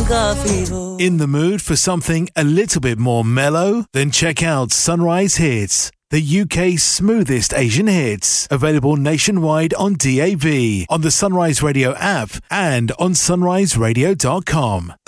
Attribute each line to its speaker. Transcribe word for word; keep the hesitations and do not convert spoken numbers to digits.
Speaker 1: काफी हो.
Speaker 2: In the mood for something a little bit more mellow? Then check out Sunrise Hits, the U K's smoothest Asian hits. Available nationwide on D A B, on the Sunrise Radio app and on sunrise radio dot com.